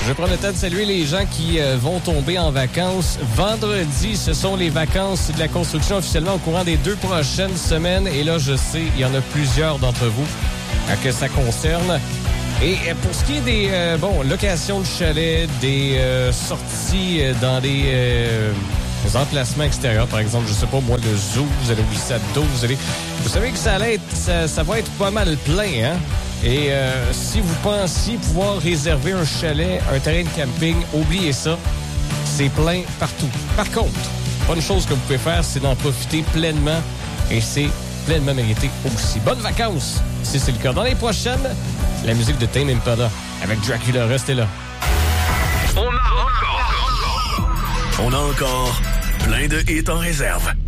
Je vais prendre le temps de saluer les gens qui vont tomber en vacances. Vendredi, ce sont les vacances de la construction officiellement au courant des 2 prochaines semaines. Et là, je sais, il y en a plusieurs d'entre vous que ça concerne. Et pour ce qui est des locations de chalets, des sorties dans des emplacements extérieurs, par exemple, je sais pas moi, le zoo, vous allez au glissade d'eau, vous savez que ça va être pas mal plein, hein? Et si vous pensiez pouvoir réserver un chalet, un terrain de camping, oubliez ça, c'est plein partout. Par contre, bonne chose que vous pouvez faire, c'est d'en profiter pleinement et c'est pleinement mérité aussi. Bonnes vacances, si c'est le cas. Dans les prochaines, la musique de Tame Impala avec Dracula, restez là. On a encore plein de hits en réserve.